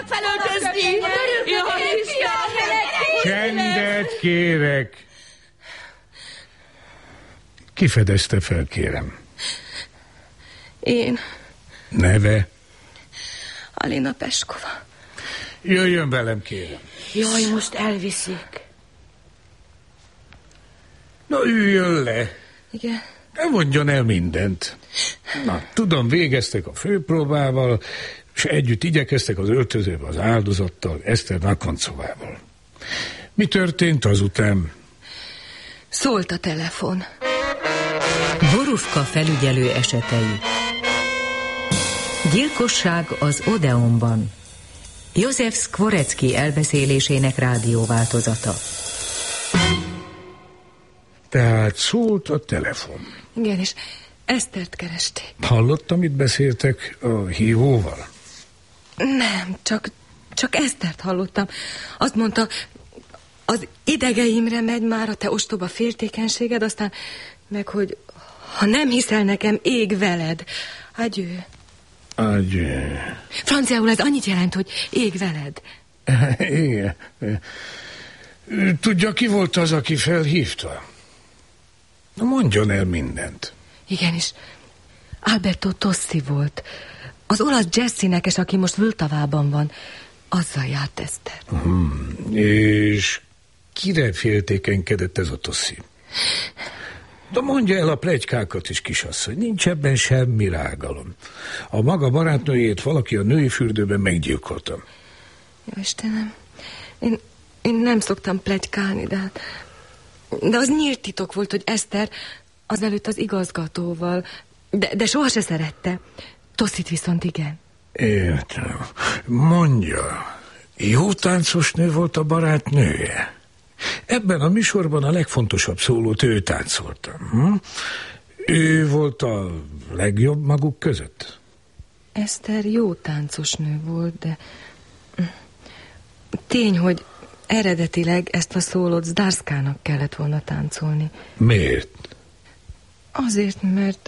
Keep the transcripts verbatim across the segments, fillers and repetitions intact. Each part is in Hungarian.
tudnak felöltözni. Csendet kérek. Ki fedezte fel, kérem? Én. Neve? Alina Peskova. Jöjjön velem, kérem. Jaj, most elviszik. Na, üljön le. Igen. Ne mondjon el mindent. Na, tudom, végeztek a főpróbával, és együtt igyekeztek az öltözőbe az áldozattal, Eszter Nakoncovával. Mi történt azután? Szólt a telefon. Borufka felügyelő esetei. Gyilkosság az Odeonban. József Szkvorecki elbeszélésének rádióváltozata. Tehát szólt a telefon. Igen, és Esztert keresték. Hallottam, mit beszéltek a hívóval? Nem, csak, csak Esztert hallottam. Azt mondta, az idegeimre megy már a te ostoba féltékenységed, aztán meg, hogy ha nem hiszel nekem, ég veled. Adjő. Adjő. Franciául ez annyit jelent, hogy ég veled. Igen. Tudja, ki volt az, aki felhívta? Na, mondjon el mindent. Igenis, Alberto Tossi volt. Az olasz jazz-énekes, aki most Vltavában van. Azzal járt Eszter. Hmm. És kire féltékenykedett ez a Tossi? De mondja el a pletykákat is, kisasszony. Nincs ebben semmi rágalom. A maga barátnőjét valaki a női fürdőben meggyilkolta. Jó Istenem, én, én nem szoktam pletykálni, de, de az nyílt titok volt, hogy Eszter azelőtt az igazgatóval, de, de soha se szerette. Tosszit viszont igen. Értem. Mondja, jó táncos nő volt a barátnője? Ebben a műsorban a legfontosabb szólót ő táncolta. Hm? Ő volt a legjobb maguk között? Eszter jó táncos nő volt, de tény, hogy eredetileg ezt a szólót Zdarskának kellett volna táncolni. Miért? Azért, mert...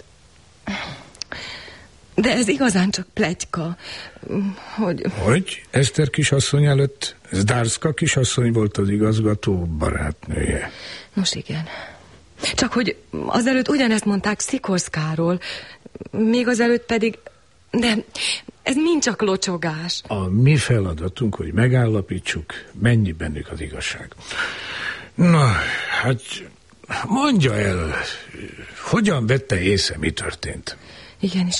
De ez igazán csak pletyka, hogy... Hogy? Eszter kisasszony előtt Zdarska kisasszony volt az igazgató barátnője. Nos igen. Csak hogy azelőtt ugyanezt mondták Szikorszkáról, még azelőtt pedig... De ez mind csak locsogás. A mi feladatunk, hogy megállapítsuk, mennyi bennük az igazság. Na, hát mondja el, hogyan vette észre, mi történt? Igenis.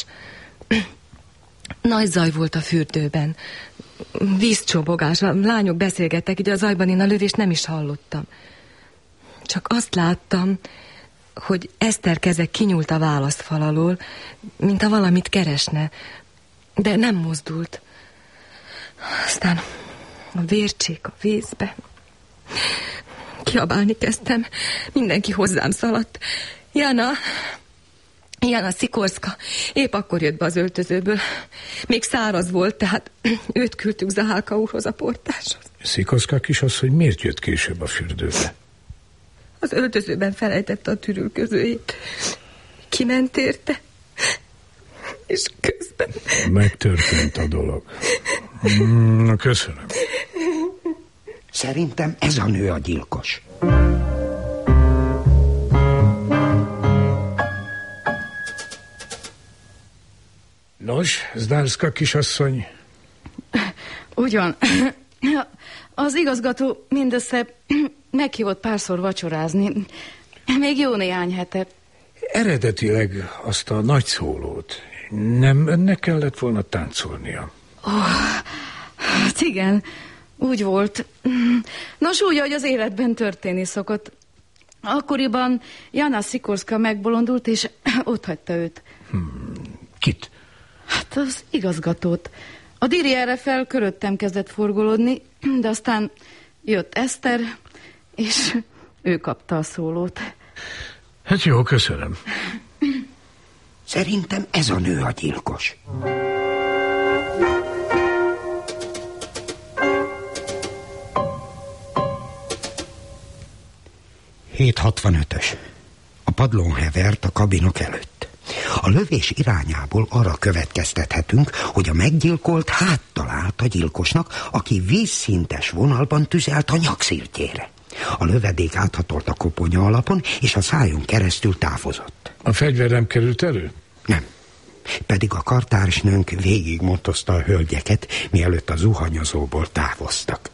Nagy zaj volt a fürdőben. Vízcsobogás, a lányok beszélgettek, így a zajban én a lövést nem is hallottam. Csak azt láttam, hogy Eszter keze kinyúlt a válaszfal alól, mint ha valamit keresne, de nem mozdult. Aztán a vércsék a vízbe. Kiabálni kezdtem, mindenki hozzám szaladt. Jana... Jana Szikorszka épp akkor jött be az öltözőből. Még száraz volt, tehát őt küldtük Zahálka úrhoz, a portáshoz. Szikorszka kisasszony miért jött később a fürdőbe? Az öltözőben felejtette a tűrülközőjét. Kiment érte, és közben... Megtörtént a dolog. Na, köszönöm. Szerintem ez a nő a gyilkos. Nos, Zdarska kisasszony? Ugyan. Az igazgató mindössze meghívott párszor vacsorázni. Még jó néhány hete. Eredetileg azt a nagy szólót nem önnek kellett volna táncolnia? Oh, hát igen, úgy volt. Nos, úgy, hogy az életben történni szokott. Akkoriban Jana Szikorszka megbolondult, és ott hagyta őt. Hmm, kit? Hát az igazgatót. A Diri erre fel köröttem kezdett forgolódni, de aztán jött Eszter, és ő kapta a szólót. Hát jó, köszönöm. Szerintem ez a nő a gyilkos. hét hatvanötös. A padlón hevert a kabinok előtt. A lövés irányából arra következtethetünk, hogy a meggyilkolt háttalán talált a gyilkosnak, aki vízszintes vonalban tüzelt a nyakszirtjére. A lövedék áthatolt a koponya alapon, és a szájon keresztül távozott. A fegyver nem került elő? Nem. Pedig a kartársnőnk végigmotozta a hölgyeket, mielőtt a zuhanyozóból távoztak.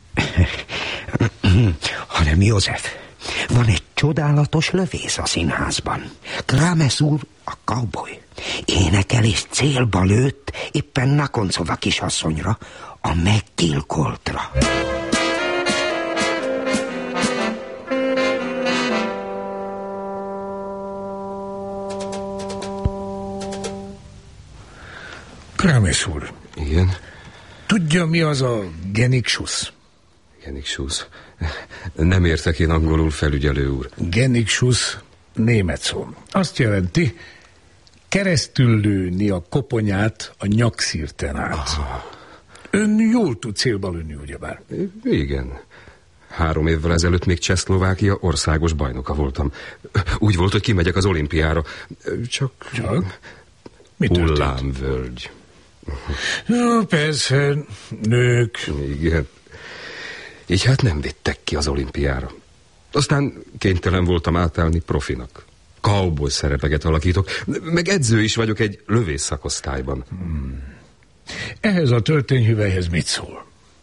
Hanem József, van egy csodálatos lövész a színházban. Krames úr, a cowboy. Énekel és célba lőtt éppen Nakoncova kisasszonyra, a meggyilkoltra. Krames úr. Igen? Tudja, mi az a Geniksus? Geniksus? Nem értek én angolul, felügyelő úr. Geniksus német szó. Azt jelenti, keresztül lőni a koponyát a nyakszirten át. Aha. Ön jól tud célba lőni, ugyebár? Igen. Három évvel ezelőtt még Csehszlovákia országos bajnoka voltam. Úgy volt, hogy kimegyek az olimpiára. Csak... Csak? Mi történt? Hullámvölgy. Ja, persze, nők. Igen. Így hát nem vittek ki az olimpiára. Aztán kénytelen voltam átállni profinak. Cowboy szerepeket alakítok, meg edző is vagyok egy lövész szakosztályban. Hmm. Ehhez a történhüvelyhez mit szól?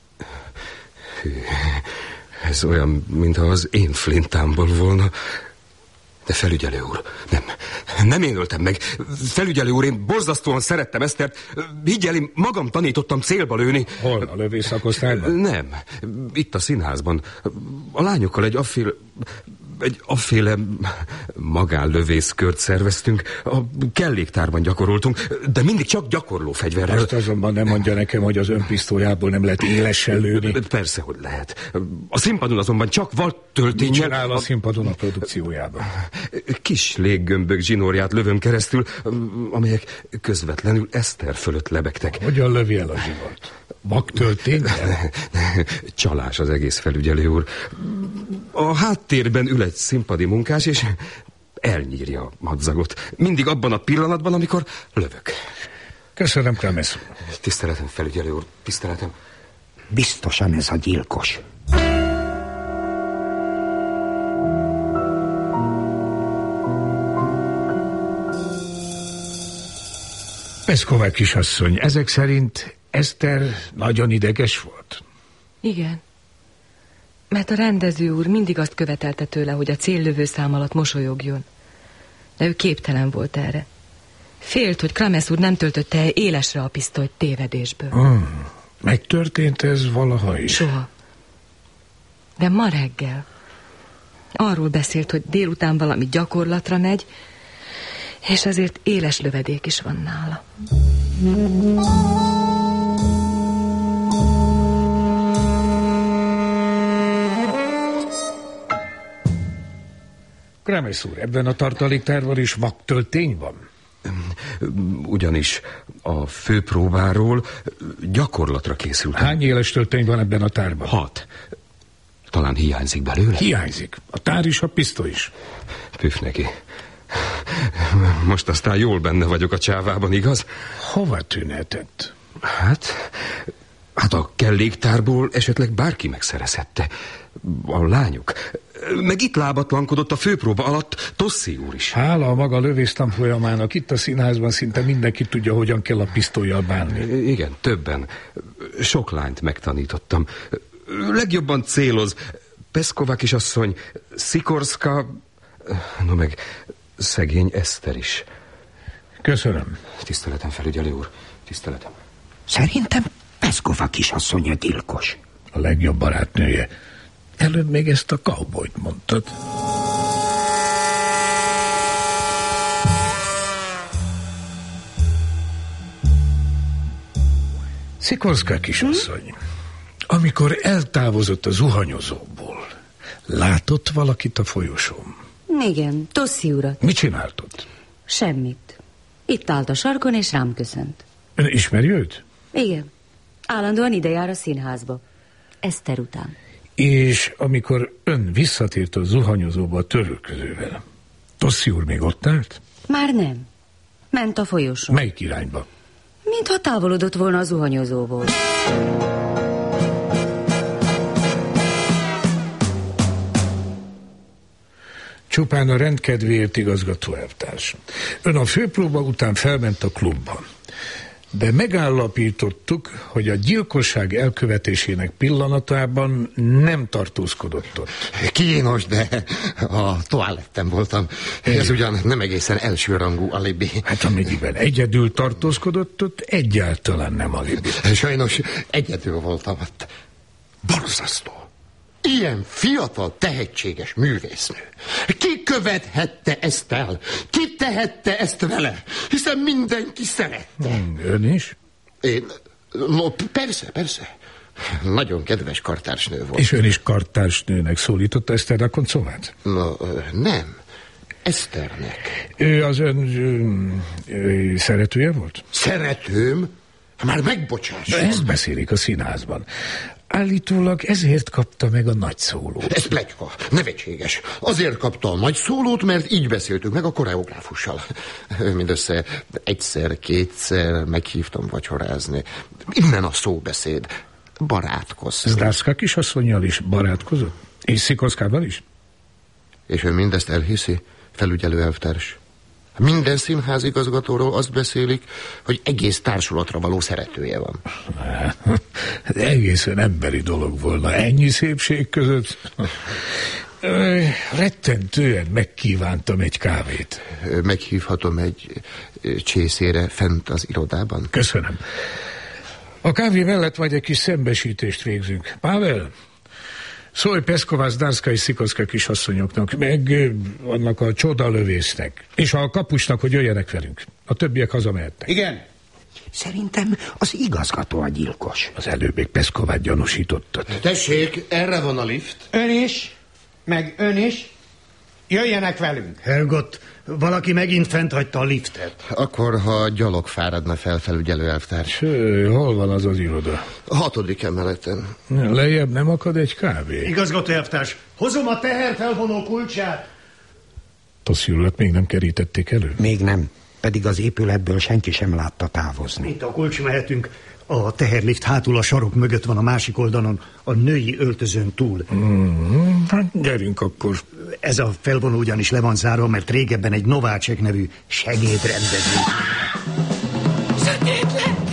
Ez olyan, mintha az én flintámból volna. De felügyelő úr, nem, nem én öltem meg. Felügyelő úr, én borzasztóan szerettem Esztert. Higgyel, én magam tanítottam célba lőni. Hol? A lövész szakosztályban? Nem, itt a színházban. A lányokkal egy afféle, egy afféle magánlövészkört szerveztünk. A kelléktárban gyakoroltunk, de mindig csak gyakorló fegyverrel. Azt azonban nem mondja nekem, hogy az önpisztolyából nem lehet élesen lőni. Persze, hogy lehet. A színpadon azonban csak vad töltényel... Mit csinál a színpadon a produkciójában? Kis léggömbök zsinórját lövöm keresztül, amelyek közvetlenül Eszter fölött lebegtek. Hogyan lövi el a zsinort? Magtöltényel? Csalás az egész, felügyelő úr. A háttérben ül egy színpadi munkás, és elnyírja a madzagot. Mindig abban a pillanatban, amikor lövök. Köszönöm, Krames. Tiszteletem, felügyelő úr, tiszteletem. Biztosan ez a gyilkos. Peszková kisasszony, ezek szerint Eszter nagyon ideges volt? Igen. Mert a rendező úr mindig azt követelte tőle, hogy a céllövő szám alatt mosolyogjon. De ő képtelen volt erre. Félt, hogy Krames úr nem töltötte el élesre a pisztolyt tévedésből. Hmm. Megtörtént ez valaha is? Soha. De ma reggel arról beszélt, hogy délután valami gyakorlatra megy, és ezért éles lövedék is van nála. Krames úr, ebben a tartaléktárban is magtöltény van? Ugyanis a főpróbáról gyakorlatra készült. Hány éles töltény van ebben a tárban? Hat. Talán hiányzik belőle? Hiányzik. A tár is, a pisztoly is. Püff neki. Most aztán jól benne vagyok a csávában, igaz? Hova tűnhetett? Hát, hát a kelléktárból esetleg bárki megszerezhette. A lányok. Meg itt lábatlankodott a főpróba alatt Tosszi úr is. Hála a maga lövésztanfolyamának, itt a színházban szinte mindenki tudja, hogyan kell a pisztollyal bánni. Igen, többen. Sok lányt megtanítottam. Legjobban céloz Peszková kisasszony, Szikorszka, no meg szegény Eszter is. Köszönöm. Tiszteletem, felügyelő úr, tiszteletem. Szerintem Peszková kisasszony a gyilkos. A legjobb barátnője. Előbb még ezt a cowboyt mondtad. Szikorszka kisasszony, hm? Amikor eltávozott a zuhanyozóból, látott valakit a folyosón? Igen, Tosszi urat. Mit csinált ott? Semmit. Itt állt a sarkon, és rám köszönt. Ön ismeri őt? Igen. Állandóan ide jár a színházba. Eszter után. És amikor ön visszatért a zuhanyozóba a törölközővel, Tosszi úr még ott állt? Már nem. Ment a folyosón. Melyik irányba? mintha távolodott volna a zuhanyozóból. Csupán a rendkedvéért, igazgató elvtárs. Ön a főpróba után felment a klubba. De megállapítottuk, hogy a gyilkosság elkövetésének pillanatában nem tartózkodott ott. Kínos, de a toaletten voltam. Ez ugyan nem egészen elsőrangú alibi. Hát amennyiben egyedül tartózkodott ott, egyáltalán nem alibi. Sajnos egyedül voltam ott. Borzasztó. Ilyen fiatal, tehetséges művésznő. Ki követhette ezt el? Ki tehette ezt vele? Hiszen mindenki szerette. Hmm, ön is? Én? No, persze, persze. Nagyon kedves kartársnő volt. És ön is kartársnőnek szólította Eszter Rakoncovát? No, nem. Eszternek. Ő az ön ő, ő, szeretője volt? Szeretőm? Már megbocsáss. Ezt beszélik a színházban. Állítólag ezért kapta meg a nagy szólót. Ez pletyka, nevetséges. Azért kapta a nagy szólót, mert így beszéltünk meg a koreográfussal. Mindössze egyszer-kétszer meghívtam vacsorázni. Innen a szóbeszéd. Barátkoztunk. Zdászka kisasszonnyal is barátkozott? És Szikorszkával is? És ön mindezt elhiszi, felügyelő elvtárs? Minden színházigazgatóról azt beszélik, hogy egész társulatra való szeretője van. Ez egészen emberi dolog volna. Ennyi szépség között. Rettentően megkívántam egy kávét. Meghívhatom egy csészére fent az irodában? Köszönöm. A kávé mellett majd egy kis szembesítést végzünk. Pável, szólj Peszková, Zdászka és Szikorszka kisasszonyoknak, meg annak a csodalövésznek, és a kapusnak, hogy jöjjenek velünk. A többiek hazamehettek. Igen. Szerintem az igazgató a gyilkos. Az előbb még Peszkovát gyanúsítottad. Tessék, erre van a lift. Ön is, meg ön is. Jöjjenek velünk. Helgot, valaki megint fent hagyta a liftet. Akkor, ha gyalog fáradna fel, felügyelő elvtárs. Ső, hol van az az iroda? A hatodik emeleten. Lejjebb nem akad egy kávé? Igazgató elvtárs, hozom a teherfelvonó kulcsát. Tossziulat még nem kerítették elő? Még nem, pedig az épületből senki sem látta távozni. Itt a kulcs, mehetünk. A teherlift hátul a sarok mögött van, a másik oldalon, a női öltözőn túl. Mm, hát gyerünk akkor. Ez a felvonó ugyanis le van zárva, mert régebben egy Novácsek nevű segédrendező. Sötét lett!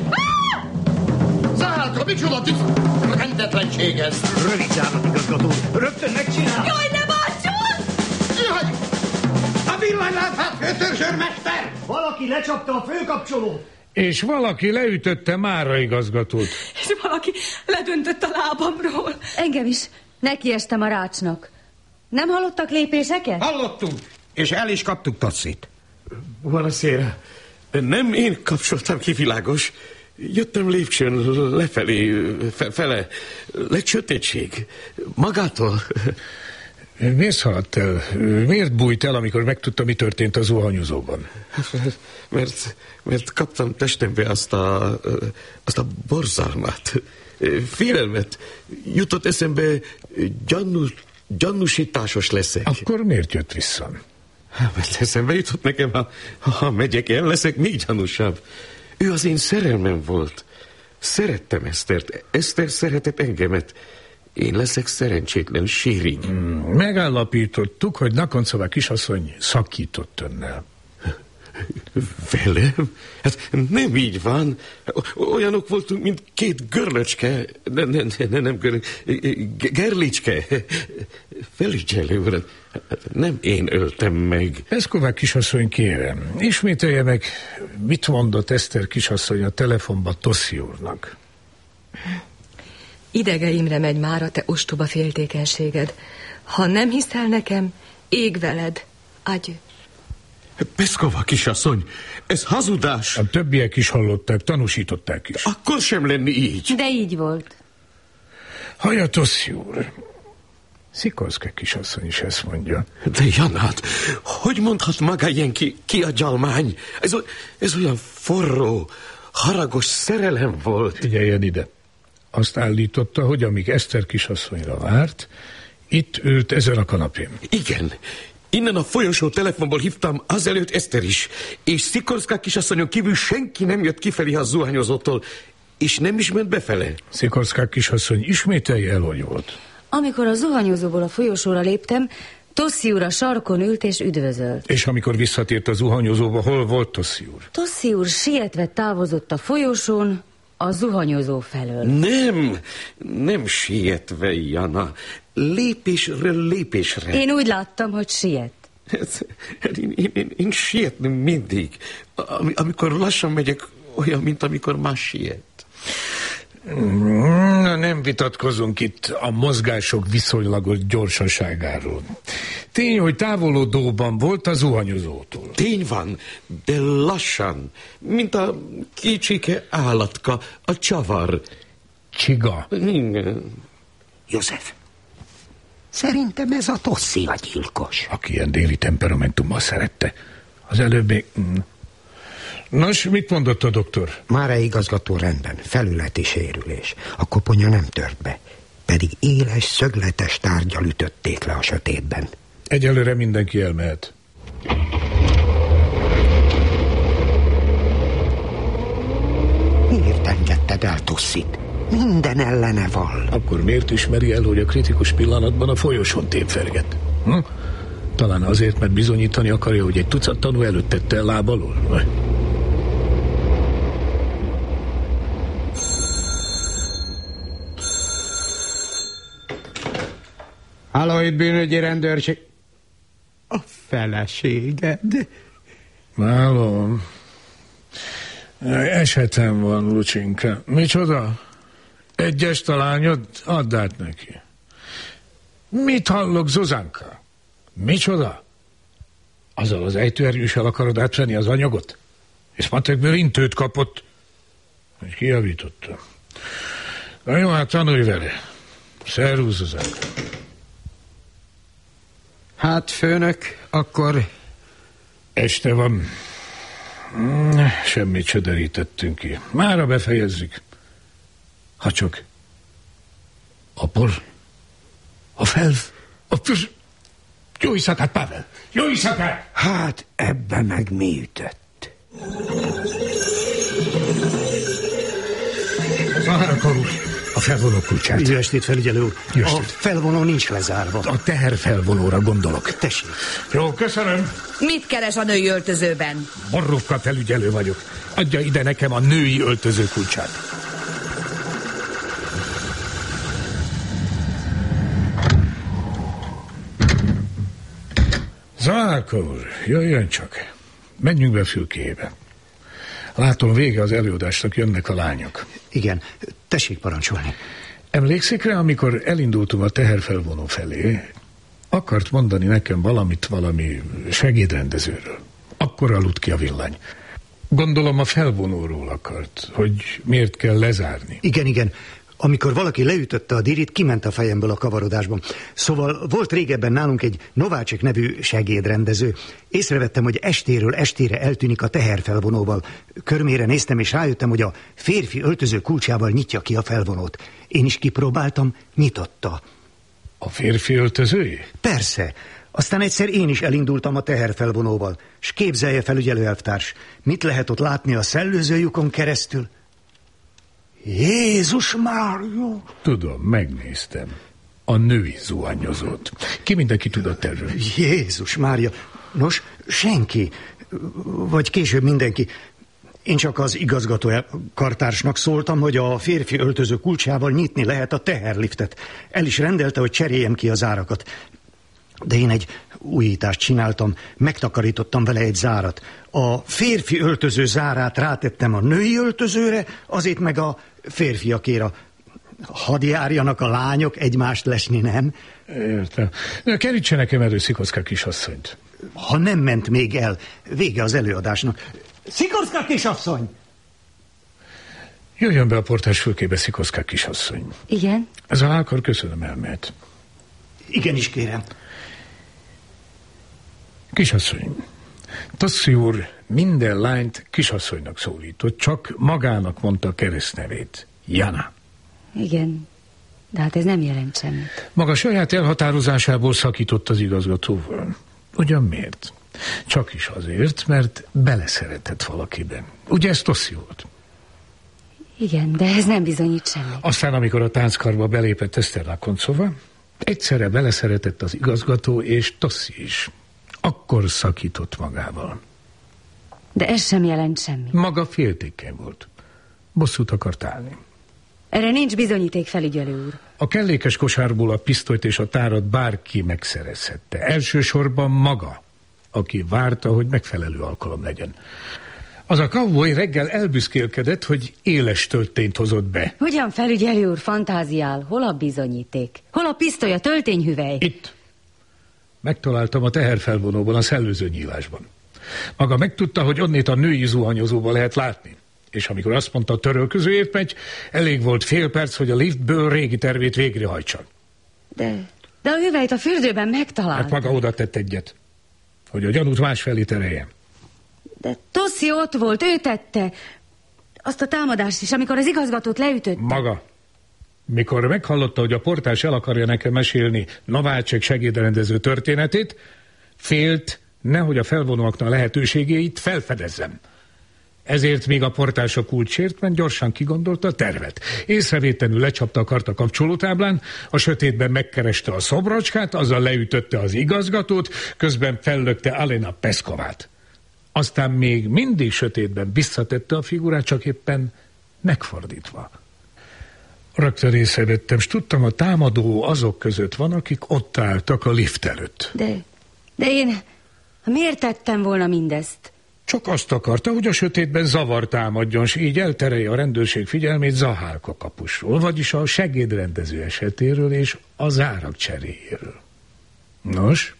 Zárka, micsoda rendetlenség ez! Rövid zárnak, igazgató. Rögtön megcsinál! Jaj, ne bántson! Jaj! A villanylámpát, főtörzsőrmester! Valaki lecsapta a főkapcsolót! És valaki leütötte Mára igazgatót. És valaki ledöntött a lábamról. Engem is. Nekiestem a rácsnak. Nem hallottak lépéseket? Hallottunk, és el is kaptuk Tosszit. Buonasera. Nem én kapcsoltam ki, világos. Jöttem lépcsőn lefelé, fe, fele. Lett sötétség. Magától. Miért szaladt el? Miért bújt el, amikor megtudta, mi történt a zuhanyozóban? Mert, mert kaptam testembe azt a, azt a borzalmat, félelmet. Jutott eszembe, gyanús, gyanúsításos leszek. Akkor miért jött vissza? Mert eszembe jutott nekem, ha, ha megyek el, leszek még gyanúsabb. Ő az én szerelmem volt. Szerettem Esztert. Eszter szeretett engemet. Én leszek szerencsétlen sérig. Hmm, megállapítottuk, hogy Nakoncová kisasszony szakított önnel. Velem? Hát nem így van. Olyanok voltunk, mint két görlöcske. Nem, nem, nem, nem görlöcske. Gerlicske. Felügyelő urat. Nem én öltem meg. Peszková kisasszony, kérem, ismételje meg, mit mondott Eszter kisasszony a telefonba Tosszi úrnak. Idegeimre megy már a te ostoba féltékenységed. Ha nem hiszel nekem, ég veled. Adjö. Peszková kisasszony, ez hazudás. A többiek is hallották, tanúsították is. Akkor sem lenni így. De így volt. Hallja, Tosszi úr, Szikorszka kisasszony is ezt mondja. De Janát, hogy mondhat maga ilyen ki, ki a gyalmány? Ez, ez olyan forró, haragos szerelem volt. Figyeljen ide. Azt állította, hogy amíg Eszter kisasszonyra várt, itt ült ezen a kanapén. Igen, Innen a folyosó telefonból hívtam azelőtt Eszter is, és Szikorszka kisasszonyon kívül senki nem jött kifelé a zuhanyozótól, és nem is ment befele. Szikorszka kisasszony, ismételje el, hogy volt. Amikor a zuhanyozóból a folyosóra léptem, Tosszi úr a sarkon ült és üdvözölt. És amikor visszatért a zuhanyozóba, hol volt Tosszi úr? Tosszi úr sietve távozott a folyosón a zuhanyozó felől. Nem, nem sietve, Jana. Lépésről lépésre. Én úgy láttam, hogy siet. Én, én, én, én sietnem mindig. Am, amikor lassan megyek, olyan, mint amikor más siet. Na, nem vitatkozunk itt a mozgások viszonylagos gyorsaságáról. Tény, hogy távolodóban volt a zuhanyozótól. Tény van, de lassan, mint a kicsike állatka, a csavar. Csiga. Igen. József, szerintem ez a Tosszi a gyilkos. Aki ilyen déli temperamentummal szerette. Az előbb még... Nos, mit mondott a doktor? Márai igazgató rendben, felületi sérülés. A koponya nem tört be, pedig éles, szögletes tárggyal ütötték le a sötétben. Egyelőre mindenki elmehet. Miért engedted el Tossit? Minden ellene vall. Akkor miért ismeri el, hogy a kritikus pillanatban a folyosón tépferget? Hm? Talán azért, mert bizonyítani akarja, hogy egy tucat tanú előtt tette el láb alól? Halló, itt bűnügyi rendőrség. A feleséged. Halló. Esetem van, Lucsinka. Micsoda? Egyes talányod? Add át neki. Mit hallok, Zuzanka? Micsoda? Azzal az ejtőernyőssel akarod átvenni az anyagot? És matekből intőt kapott. És kijavította. Na jó, hát tanulj vele. Szervusz, Zuzanka. Hát, főnök, akkor... Este van. Semmit se derítettünk ki. Mára befejezzük. Ha csak a por, a felv, a pürs... Jó éjszakát, Pavel! Jó éjszakát! Hát, ebben meg mi ütött? Zahárka úr, a felvonó kulcsát. Jó estét, felügyelő úr. Jó A estét. felvonó nincs lezárva. A teherfelvonóra gondolok. Tessék. Jó, köszönöm. Mit keres a női öltözőben? Borrovka felügyelő vagyok. Adja ide nekem a női öltöző kulcsát. Zahárka úr, jöjjön csak. Menjünk be fülkébe. Látom, vége az előadásnak, jönnek a lányok. Igen, tessék parancsolni. Emlékszik rá, amikor elindultunk a teherfelvonó felé, akart mondani nekem valamit valami segédrendezőről. Akkor aludt ki a villany. Gondolom a felvonóról akart, hogy miért kell lezárni. Igen, igen. Amikor valaki leütötte a dirit, kiment a fejemből a kavarodásban. Szóval volt régebben nálunk egy Novácsek nevű segédrendező. Észrevettem, hogy estéről estére eltűnik a teherfelvonóval. Körmére néztem, és rájöttem, hogy a férfi öltöző kulcsával nyitja ki a felvonót. Én is kipróbáltam, nyitotta. A férfi öltözői? Persze. Aztán egyszer én is elindultam a teherfelvonóval. S képzelje, felügyelő elvtárs, mit lehet ott látni a szellőzőjukon keresztül? Jézus Mária! Tudom, megnéztem. A női zuhanyozót. Ki mindenki tudott erről? Jézus Mária! Nos, senki. Vagy később mindenki. Én csak az igazgató kartársnak szóltam, hogy a férfi öltöző kulcsával nyitni lehet a teherliftet. El is rendelte, hogy cseréljem ki az árakat. De én egy újítást csináltam, megtakarítottam vele egy zárat. A férfi öltöző zárát rátettem a női öltözőre, azért meg a férfiakéra. Hadd járjanak a lányok egymást lesni, nem? Értem. Kerítse nekem elő Szikorszka kisasszonyt. Ha nem ment még el, vége az előadásnak. Szikorszka kisasszony! Jöjjön be a portás fülkébe, Szikorszka kisasszony. Igen? Ez a lákar, köszönöm, elmehet. Igenis, kérem. Kisasszony, Tosszi úr minden lányt kisasszonynak szólított, csak magának mondta a keresztnevét. Jana. Igen, de hát ez nem jelent semmit. Maga saját elhatározásából szakított az igazgatóval. Ugyan miért? Csak is azért, mert beleszeretett valakiben. Ugye ez Toszi volt? Igen, de ez nem bizonyít semmi. Aztán, amikor a tánckarba belépett Eszter Nakoncova, egyszerre beleszeretett az igazgató és Toszi is. Akkor szakított magával. De ez sem jelent semmi. Maga féltékeny volt. Bosszút akart állni. Erre nincs bizonyíték, felügyelő úr. A kellékes kosárból a pisztolyt és a tárat bárki megszerezhette. Elsősorban maga, aki várta, hogy megfelelő alkalom legyen. Az a cowboy reggel elbüszkélkedett, hogy éles töltényt hozott be. Hogyan, felügyelő úr, fantáziál? Hol a bizonyíték? Hol a pisztoly, a töltényhüvely? Itt. Megtaláltam a teherfelvonóban, a szellőző nyílásban. Maga megtudta, hogy onnét a női zuhanyozóba lehet látni. És amikor azt mondta, a törölközőért megy, elég volt fél perc, hogy a liftből régi tervét végrehajtsa. De, de a hüvelyt a fürdőben megtalált. Hát maga oda tett egyet, hogy a gyanút másfelé terelje. De Toszi ott volt, ő tette. Azt a támadást is, amikor az igazgatót leütött. Maga. Mikor meghallotta, hogy a portás el akarja nekem mesélni Novácsek segédrendező történetét, félt, nehogy a felvonóaknak lehetőségeit felfedezzem. Ezért még a portás a kulcsért ment, gyorsan kigondolta a tervet. Észrevétlenül lecsapta a kart a kapcsolótáblán, a sötétben megkereste a szobrocskát, azzal leütötte az igazgatót, közben fellökte Alena Peskovát. Aztán még mindig sötétben visszatette a figurát, csak éppen megfordítva. Rögtön észrevettem, s tudtam, a támadó azok között van, akik ott álltak a lift előtt. De, de én miért tettem volna mindezt? Csak azt akarta, hogy a sötétben zavar támadjon, s így elterelje a rendőrség figyelmét Zahálka kapusról, vagyis a segédrendező esetéről és az árak cseréjéről. Nos?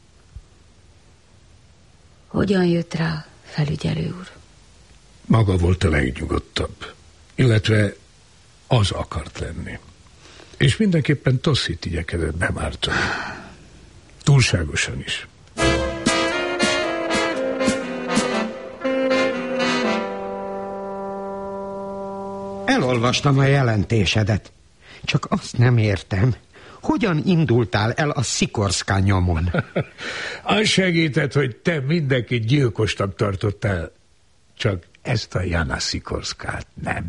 Hogyan jött rá, felügyelő úr? Maga volt a legnyugodtabb, illetve az akart lenni. És mindenképpen Tosszit igyekezett bemártani. Túlságosan is. Elolvastam a jelentésedet. Csak azt nem értem, hogyan indultál el a Szikorszká nyomon? Az segített, hogy te mindenkit gyilkosnak tartottál, csak ezt a Jana Szikorszkát nem.